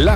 Las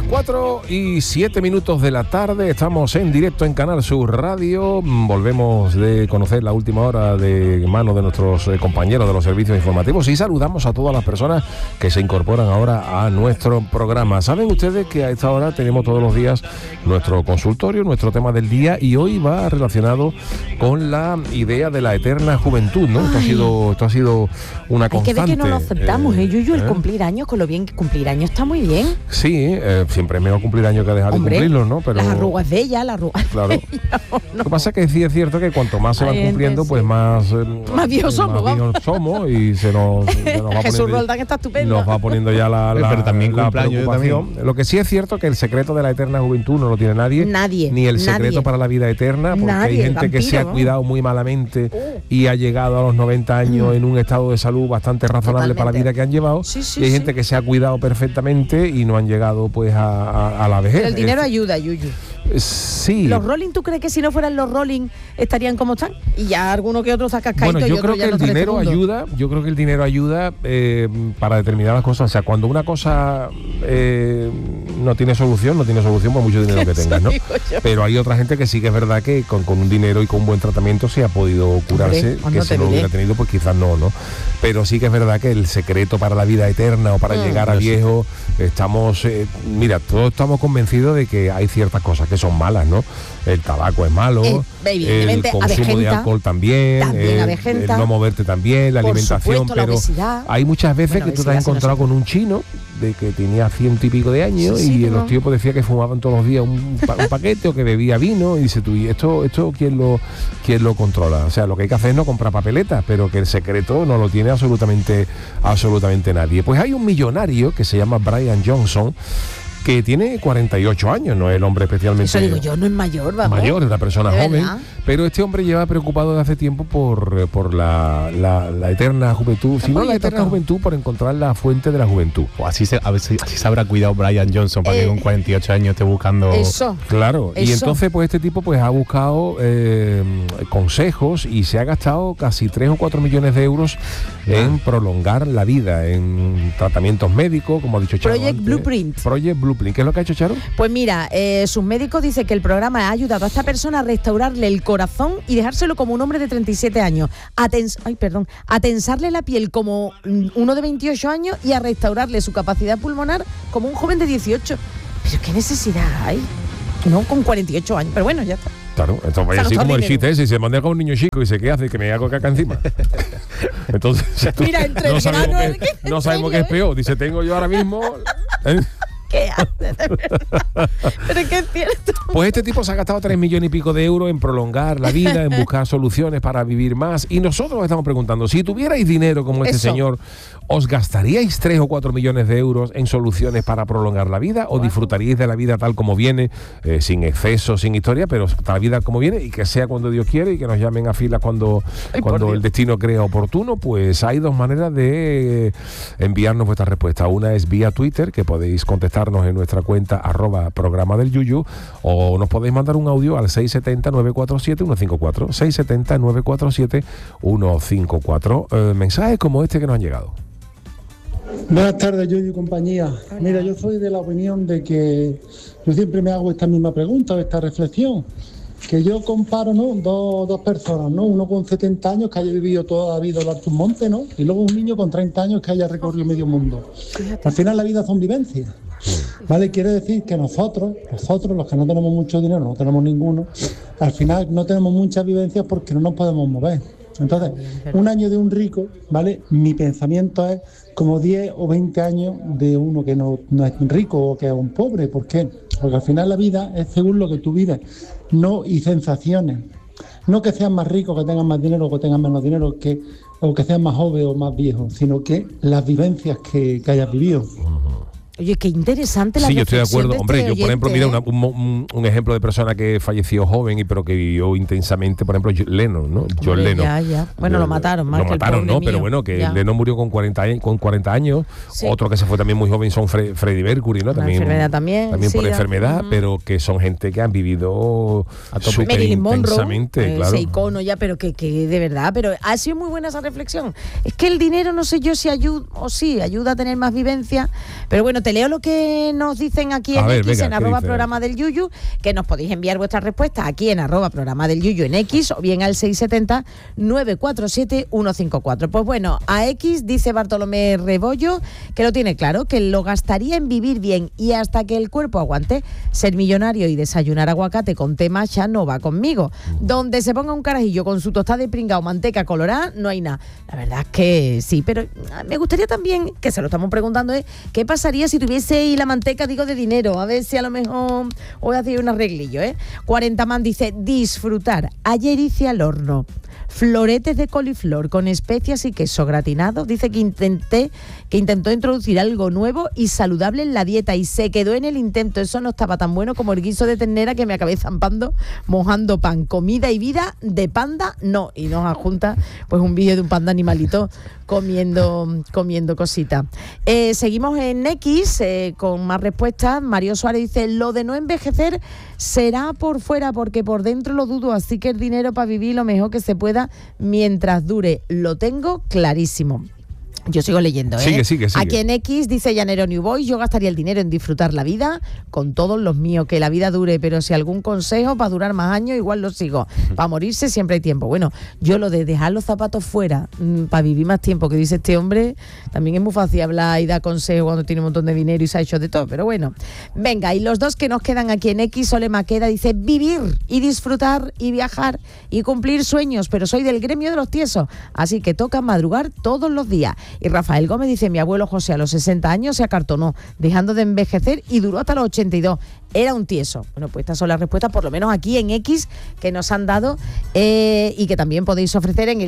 4:07 de la tarde, estamos en directo en Canal Sur Radio. Volvemos de conocer la última hora de mano de nuestros compañeros de los servicios informativos y saludamos a todas las personas que se incorporan ahora a nuestro programa. Saben ustedes que a esta hora tenemos todos los días nuestro consultorio, nuestro tema del día, y hoy va relacionado con la idea de la eterna juventud, ¿no? Esto ha sido una constante. Hay que ver que no lo aceptamos, Yuyu, el cumplir años, con lo bien que cumplir años está muy bien. Sí, siempre es mejor cumplir años que dejar de cumplirlos, ¿no? Pero las arrugas de ella, las arrugas. Claro. De ella, no. Lo que pasa es que sí es cierto que cuanto más se van cumpliendo, pues más viejos somos y se nos va Jesús poniendo, Roldán está estupendo. Nos va poniendo ya pero también la preocupación. Lo que sí es cierto que el secreto de la eterna juventud no lo tiene nadie. Ni el secreto para la vida eterna, porque hay gente que se ha cuidado muy malamente y ha llegado a los 90 años en un estado de salud bastante razonable para la vida que han llevado. Y hay gente que se ha cuidado perfectamente y no han llegado pues a la vejez. Pero el dinero ayuda, Yuyu. Sí. ¿Los Rolling, tú crees que si no fueran los Rolling estarían como están? Y ya alguno que otro saca cascaito. Bueno, yo creo que el dinero ayuda. Yo creo que el dinero ayuda para determinadas cosas. O sea, cuando una cosa no tiene solución por mucho dinero que tengas, ¿no? Pero hay otra gente que sí que es verdad que con un dinero y con un buen tratamiento se ha podido curarse, que si no lo hubiera tenido, pues quizás no. Pero sí que es verdad que el secreto para la vida eterna o para llegar a viejo, todos estamos convencidos de que hay ciertas cosas que son malas, ¿no? El tabaco es malo, el consumo de alcohol también el no moverte también, la alimentación, pero hay muchas veces que tú te has encontrado con un chino de que tenía 100 y pico de años y los tíos pues decía que fumaban todos los días un paquete o que bebía vino, y dice tú, ¿y esto quién lo controla? O sea, lo que hay que hacer es no comprar papeletas, pero que el secreto no lo tiene absolutamente nadie. Pues hay un millonario que se llama Brian Johnson, que tiene 48 años, no es el hombre especialmente... Eso digo yo, no es mayor, vamos. Mayor, es una persona joven, pero este hombre lleva preocupado desde hace tiempo por la eterna juventud, si no la eterna juventud, por encontrar la fuente de la juventud. O así se habrá cuidado Brian Johnson para que con 48 años esté buscando... Eso. Claro, y entonces pues este tipo pues ha buscado consejos y se ha gastado casi 3 o 4 millones de euros en prolongar la vida, en tratamientos médicos, como ha dicho Charo Project antes. Blueprint. ¿Qué es lo que ha hecho Charo? Pues mira, sus médicos dicen que el programa ha ayudado a esta persona a restaurarle el corazón y dejárselo como un hombre de 37 años, a tensarle la piel como uno de 28 años y a restaurarle su capacidad pulmonar como un joven de 18. Pero ¿qué necesidad hay? No, con 48 años, pero bueno, ya está. Claro, entonces vaya así como el chiste ese, se manda con un niño chico y se ¿qué hace? Que me hago caca encima. Entonces, mira, no sabemos qué es peor. Dice, tengo yo ahora mismo... ¿Qué haces? Pero qué es cierto. Pues este tipo se ha gastado 3 millones y pico de euros en prolongar la vida, en buscar soluciones para vivir más. Y nosotros estamos preguntando, si tuvierais dinero como este señor, ¿os gastaríais 3 o 4 millones de euros en soluciones para prolongar la vida? ¿O disfrutaríais de la vida tal como viene, sin exceso, sin historia, pero la vida como viene y que sea cuando Dios quiere y que nos llamen a filas cuando el destino crea oportuno? Pues hay dos maneras de enviarnos vuestra respuesta. Una es vía Twitter, que podéis contestarnos en nuestra cuenta @programa del Yuyu, o nos podéis mandar un audio al 670-947-154, 670-947-154. Mensajes como este que nos han llegado. Buenas tardes, Yuyu y compañía. Mira, yo soy de la opinión de que yo siempre me hago esta misma pregunta, esta reflexión, que yo comparo, ¿no?, dos personas, ¿no? Uno con 70 años que haya vivido toda la vida en alto monte, ¿no? Y luego un niño con 30 años que haya recorrido medio mundo. Al final la vida son vivencias, ¿vale? Quiere decir que nosotros, los que no tenemos mucho dinero, no tenemos ninguno, al final no tenemos muchas vivencias porque no nos podemos mover. Entonces, un año de un rico, ¿vale? Mi pensamiento es como 10 o 20 años de uno que no es rico o que es un pobre. ¿Por qué? Porque al final la vida es según lo que tú vives, y sensaciones. No que seas más rico, que tengas más dinero o que tengas menos dinero, o que seas más joven o más viejo, sino que las vivencias que hayas vivido. Oye, qué interesante la reflexión. Sí, yo estoy de acuerdo. Hombre, yo por ejemplo, mira un ejemplo de persona que falleció joven pero que vivió intensamente, por ejemplo, Lennon, ¿no? John Lennon. Ya. Bueno, lo mataron más. Lo mataron, ¿no? Pero bueno, que Lennon murió con 40 años. Sí. Otro que se fue también muy joven son Freddie Mercury, ¿no? También por enfermedad, pero que son gente que han vivido súper intensamente, claro. Ese icono ya, pero que de verdad, pero ha sido muy buena esa reflexión. Es que el dinero, no sé yo si ayuda a tener más vivencia, pero bueno, te leo lo que nos dicen aquí en X, en @programa del Yuyu, que nos podéis enviar vuestras respuestas aquí en @programa del Yuyu en X, o bien al 670-947-154. Pues bueno, a X dice Bartolomé Rebollo que lo tiene claro, que lo gastaría en vivir bien, y hasta que el cuerpo aguante. Ser millonario y desayunar aguacate con té matcha no va conmigo. Donde se ponga un carajillo con su tostada de pringao, manteca colorada, no hay nada. La verdad es que sí, pero me gustaría también, que se lo estamos preguntando, ¿qué pasaría si tuviese ahí la manteca, digo, de dinero? A ver si a lo mejor voy a hacer un arreglillo, 40 man dice, disfrutar. Ayer hice al horno floretes de coliflor con especias y queso gratinado. Dice que intentó introducir algo nuevo y saludable en la dieta y se quedó en el intento. Eso no estaba tan bueno como el guiso de ternera que me acabé zampando mojando pan. Comida y vida de panda, no. Y nos adjunta pues un vídeo de un panda animalito comiendo cositas. Seguimos en X con más respuestas. Mario Suárez dice, lo de no envejecer será por fuera, porque por dentro lo dudo, así que el dinero para vivir lo mejor que se pueda mientras dure. Lo tengo clarísimo. Yo sigo leyendo, Sigue. Aquí en X dice Llanero New Boy, yo gastaría el dinero en disfrutar la vida con todos los míos, que la vida dure, pero si algún consejo para durar más años, igual lo sigo. Para morirse siempre hay tiempo. Bueno, yo lo de dejar los zapatos fuera para vivir más tiempo, que dice este hombre, también es muy fácil hablar y dar consejos cuando tiene un montón de dinero y se ha hecho de todo, pero bueno. Venga, y los dos que nos quedan aquí en X, Sole Maqueda dice, vivir y disfrutar y viajar y cumplir sueños, pero soy del gremio de los tiesos, así que toca madrugar todos los días. Y Rafael Gómez dice, mi abuelo José a los 60 años se acartonó, dejando de envejecer y duró hasta los 82. Era un tieso. Bueno, pues estas son las respuestas, por lo menos aquí en X, que nos han dado y que también podéis ofrecer en el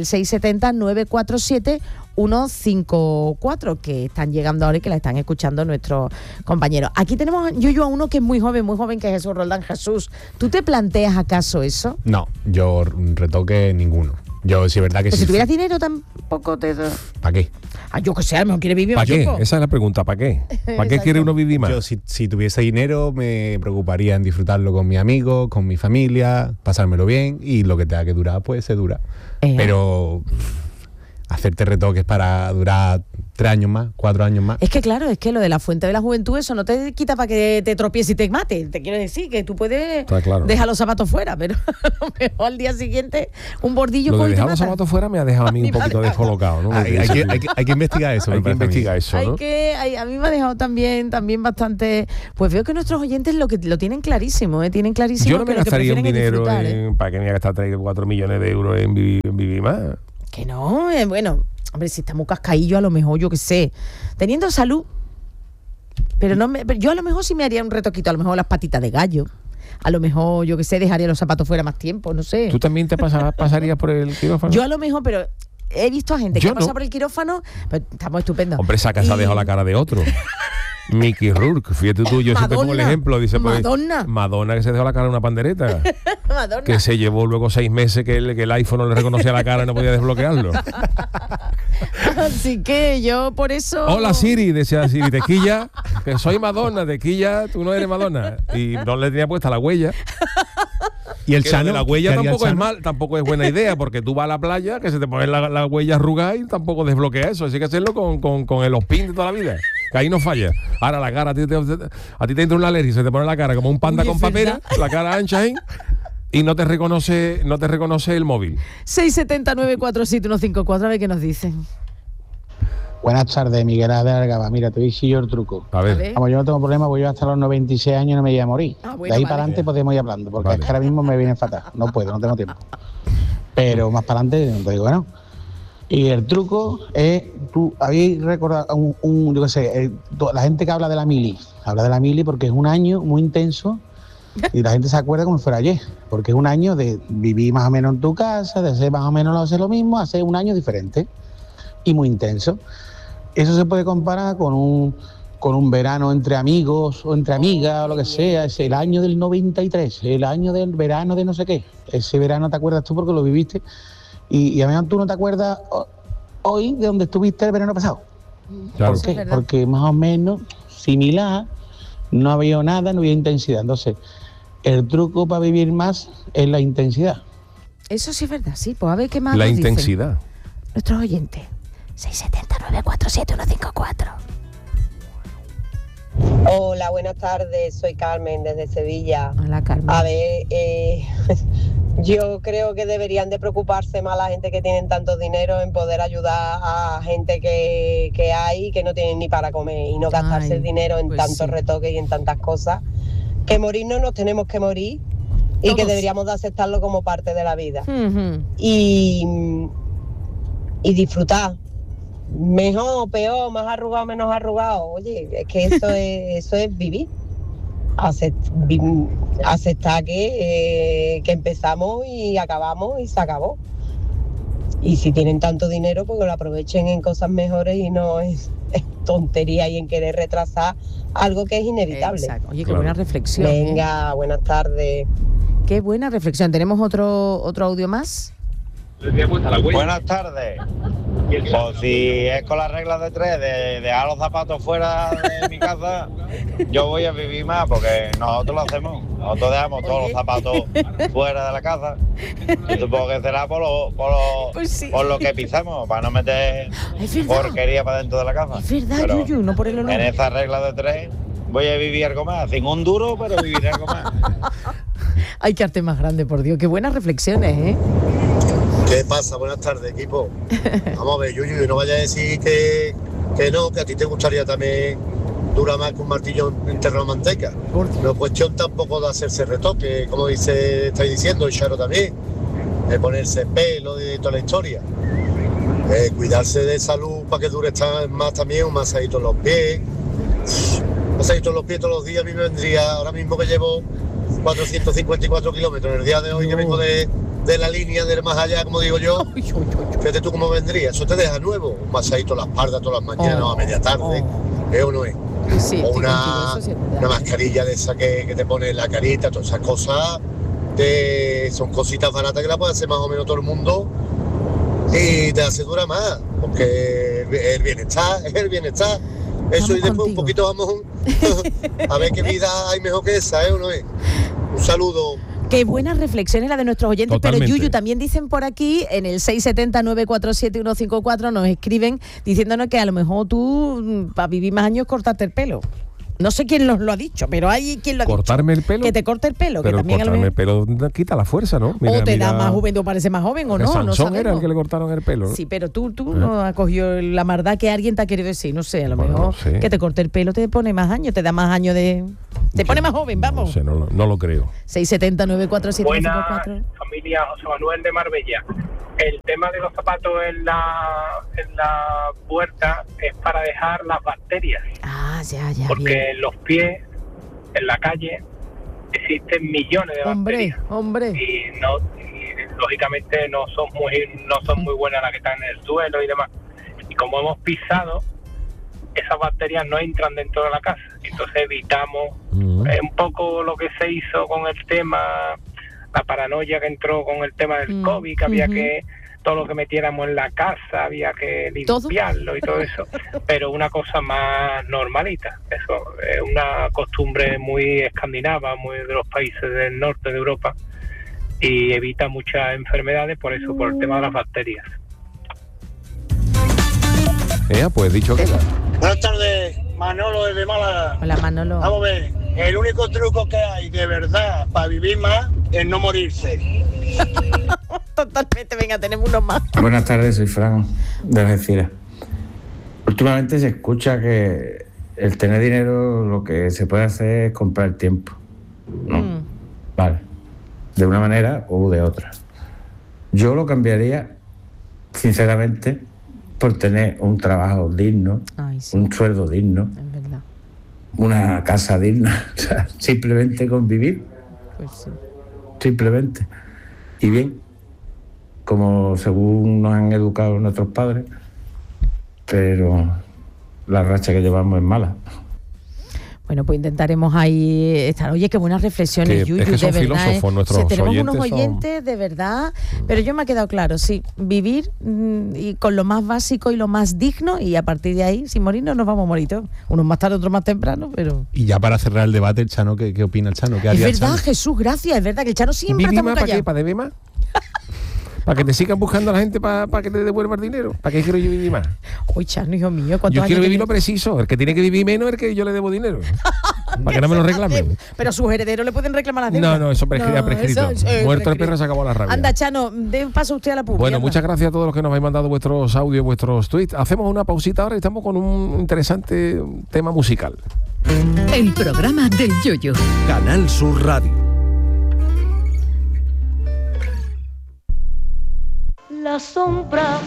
670-947-154, que están llegando ahora y que la están escuchando nuestros compañeros. Aquí tenemos yo a uno que es muy joven, que es Jesús Roldán. Jesús, ¿tú te planteas acaso eso? No, yo retoque ninguno. Yo sí, verdad que sí. Si tuvieras dinero tampoco te... ¿Para qué? Yo que sé, a lo mejor quiere vivir más tiempo. ¿Para qué? Esa es la pregunta, ¿para qué? ¿Para qué quiere uno vivir más? Yo si tuviese dinero me preocuparía en disfrutarlo con mis amigos, con mi familia, pasármelo bien, y lo que tenga que durar, pues se dura. Pero hacerte retoques para durar 3 años más, 4 años más. Es que claro, es que lo de la fuente de la juventud, eso no te quita para que te tropieces y te mate. Te quiero decir que tú puedes dejar los zapatos fuera, pero a lo mejor al día siguiente un bordillo lo con de dejar los zapatos fuera me ha dejado a mí un poquito descolocado, ¿no? Hay que investigar eso. Hay que investigar eso, ¿no? A mí me ha dejado también bastante. Pues veo que nuestros oyentes lo tienen clarísimo, tienen clarísimo. Yo no me gastaría un dinero para que me haga gastar 3 o 4 millones de euros en vivir más. Que no, bueno, hombre, si está muy cascaillo, a lo mejor, yo qué sé, teniendo salud, pero yo a lo mejor sí me haría un retoquito, a lo mejor las patitas de gallo, a lo mejor, yo qué sé, dejaría los zapatos fuera más tiempo, no sé. ¿Tú también te pasarías por el quirófano? Yo a lo mejor, pero he visto a gente que ha pasado por el quirófano, pues estamos estupendos. Hombre, esa casa ha dejado la cara de otro. Mickey Rourke, fíjate tú, yo siempre pongo el ejemplo, dice pues, Madonna que se dejó la cara de una pandereta. Madonna. Que se llevó luego 6 meses que el iPhone no le reconocía la cara y no podía desbloquearlo. Así que yo por eso... Hola Siri, decía Siri, tequilla, que soy Madonna, tequilla, tú no eres Madonna. Y no le tenía puesta la huella. Y el Chano, la huella tampoco es buena idea, porque tú vas a la playa, que se te pone la huella arrugada y tampoco desbloquea eso. Así que hacerlo con los pins de toda la vida. Que ahí no falla. Ahora la cara, a ti te entra una alergia, se te pone la cara como un panda con papera, la cara ancha ahí, y no te reconoce el móvil. 670-947-154, a ver qué nos dicen. Buenas tardes, Miguel de Algaba. Mira, te voy a decir yo el truco. A ver. Vamos, yo no tengo problema, porque yo hasta los 96 años no me voy a morir. Bueno, de ahí para adelante podemos ir hablando, porque es que ahora mismo me viene fatal. No puedo, no tengo tiempo. Pero más para adelante, no te digo que no. Y el truco es, tú habéis recordado yo qué sé, la gente que habla de la mili porque es un año muy intenso y la gente se acuerda como si fuera ayer, porque es un año de vivir más o menos en tu casa, de hacer más o menos hacer lo mismo, hacer un año diferente y muy intenso. Eso se puede comparar con un verano entre amigos o entre amigas o lo que sea. Es el año del 93, el año del verano de no sé qué. Ese verano te acuerdas tú porque lo viviste. Y a lo mejor tú no te acuerdas hoy de donde estuviste el verano pasado. Claro. ¿Por qué? Porque más o menos similar, no había nada, no había intensidad. Entonces, el truco para vivir más es la intensidad. Eso sí es verdad, sí. Pues a ver qué más la nos intensidad. Dicen nuestros oyentes. 670-947-154. Hola, buenas tardes, soy Carmen desde Sevilla. Hola, Carmen. A ver, yo creo que deberían de preocuparse más la gente que tienen tanto dinero en poder ayudar a gente que hay que no tienen ni para comer y no gastarse el dinero en tantos retoques y en tantas cosas. Que morirnos nos tenemos que morir y que deberíamos de aceptarlo como parte de la vida. Y disfrutar. Mejor o peor, más arrugado, menos arrugado. Oye, es que eso es vivir. Aceptar que empezamos y acabamos y se acabó. Y si tienen tanto dinero, pues lo aprovechen en cosas mejores y no es tontería y en querer retrasar algo que es inevitable. Exacto. Oye, qué buena reflexión. Venga, buenas tardes. Qué buena reflexión. ¿Tenemos otro audio más? Buenas tardes. Pues si es con las reglas de 3, de dejar los zapatos fuera de mi casa, yo voy a vivir más, porque nosotros lo hacemos. Nosotros dejamos todos los zapatos fuera de la casa. Y supongo que será por lo que pisamos, para no meter porquería para dentro de la casa. Es verdad, pero Yuyu, no por el olor. en esas reglas de 3 voy a vivir algo más, sin un duro, pero viviré algo más. Hay que arte más grande, por Dios. Qué buenas reflexiones, ¿eh? ¿Qué pasa? Buenas tardes, equipo. Vamos a ver, Yuyu, no vaya a decir que no, que a ti te gustaría también durar más que un martillo enterrado en manteca. No es cuestión tampoco de hacerse retoque, como estáis diciendo, y Charo también, de ponerse pelo y toda la historia. Cuidarse de salud para que dure más también, un masajito en los pies. Un masajito en los pies todos los días a mí me vendría, ahora mismo que llevo 454 kilómetros en el día de hoy, que vengo de la línea del más allá, como digo yo. Fíjate tú cómo vendría, eso te deja nuevo. Un masajito en la espalda todas las mañanas a media tarde, ¿es o no es? Sí, o una mascarilla de esa que te pone en la carita, todas esas cosas son cositas baratas que la puede hacer más o menos todo el mundo y te hace durar más, porque el bienestar es el bienestar. Eso, y después un poquito vamos a ver qué vida hay mejor que esa, ¿eh o no es? Un saludo. Qué buenas reflexiones la de nuestros oyentes. Totalmente. Pero Yuyu, también dicen por aquí, en el 670-947-154, nos escriben diciéndonos que a lo mejor tú, para vivir más años, cortarte el pelo. No sé quién nos lo ha dicho, pero hay quien lo ha ¿Cortarme dicho. el pelo? Que te corte el pelo. Pero que también cortarme el pelo quita la fuerza, ¿no? O te da más juventud, parece más joven o no. Sansón no era el que le cortaron el pelo, ¿no? Sí, pero tú no has cogido la maldad que alguien te ha querido decir. No sé, a lo mejor que te corte el pelo te pone más años, te da más años de... Te pone más joven, vamos. No sé, no lo creo. 670-947-154. Buenas, familia José Manuel de Marbella. El tema de los zapatos en la puerta es para dejar las bacterias. Ah, ya. Porque bien. en los pies, en la calle, existen millones de bacterias. Hombre. Y lógicamente no son muy buenas las que están en el suelo y demás. Y como hemos pisado, esas bacterias no entran dentro de la casa. Entonces evitamos un poco lo que se hizo con el tema, la paranoia que entró con el tema del COVID, que había que todo lo que metiéramos en la casa había que limpiarlo y todo eso, pero una cosa más normalita. Eso es una costumbre muy escandinava, muy de los países del norte de Europa, y evita muchas enfermedades por eso, por el tema de las bacterias. Pues dicho que... Buenas tardes, Manolo desde Málaga. Hola, Manolo. Vamos a ver, el único truco que hay de verdad para vivir más es no morirse. Totalmente, venga, tenemos uno más. Buenas tardes, soy Fran de Algeciras. Últimamente se escucha que el tener dinero lo que se puede hacer es comprar tiempo, ¿no? Vale, de una manera u de otra. Yo lo cambiaría, sinceramente, por tener un trabajo digno, un sueldo digno, una casa digna, o sea, simplemente convivir, simplemente. Y bien, como según nos han educado nuestros padres, pero la racha que llevamos es mala. Bueno, pues intentaremos ahí estar. Oye, qué buenas reflexiones, Yuyu, es que son de verdad. Filósofos, nuestros tenemos oyentes unos oyentes, de verdad, pero yo me ha quedado claro, sí, vivir y con lo más básico y lo más digno, y a partir de ahí, sin morirnos, nos vamos a morir todos. Unos más tarde, otros más temprano, pero... Y ya para cerrar el debate, el Chano, ¿qué opina el Chano? ¿Qué haría es verdad, el Chano? Jesús, gracias, es verdad que el Chano siempre está muy callado. ¿Para qué? ¿Para beber más? Para que te sigan buscando a la gente para que te devuelva el dinero. ¿Para qué quiero yo vivir más? Uy, Chano, hijo mío, yo quiero vivir lo preciso. El que tiene que vivir menos es el que yo le debo dinero. Para que no me lo reclamen. Pero a sus herederos le pueden reclamar las deudas. No, eso ha prescrito. Muerto el perro, se acabó la rabia. Anda, Chano, dé paso usted a la pública. Bueno, muchas gracias a todos los que nos habéis mandado vuestros audios, vuestros tweets. Hacemos una pausita ahora y estamos con un interesante tema musical. El programa del Yoyo. Canal Sur Radio. La sombra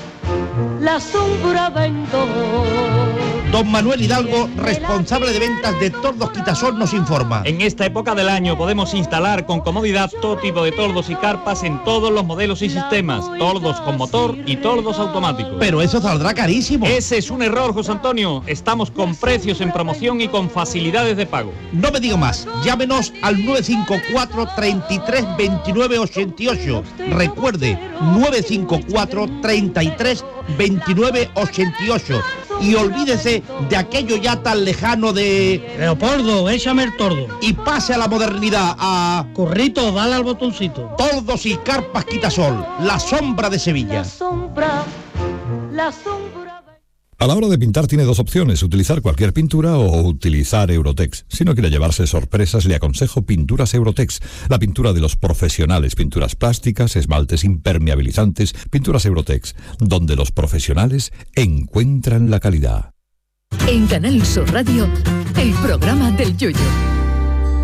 vendo. Don Manuel Hidalgo, responsable de ventas de Tordos Quitasol, nos informa. En esta época del año podemos instalar con comodidad todo tipo de tordos y carpas en todos los modelos y sistemas, tordos con motor y tordos automáticos. Pero eso saldrá carísimo. Ese es un error, José Antonio. Estamos con precios en promoción y con facilidades de pago. No me diga más, llámenos al 954 33 29 88. Recuerde, 954 33 29 88. Y olvídese de aquello ya tan lejano de... Leopoldo, échame el tordo. Y pase a la modernidad, a... Corrito, dale al botoncito. Tordos y carpas Quitasol, la sombra de Sevilla. La sombra. A la hora de pintar tiene dos opciones, utilizar cualquier pintura o utilizar Eurotex. Si no quiere llevarse sorpresas, le aconsejo Pinturas Eurotex, la pintura de los profesionales, pinturas plásticas, esmaltes impermeabilizantes, Pinturas Eurotex, donde los profesionales encuentran la calidad. En Canal Sur Radio, el programa del Yoyo.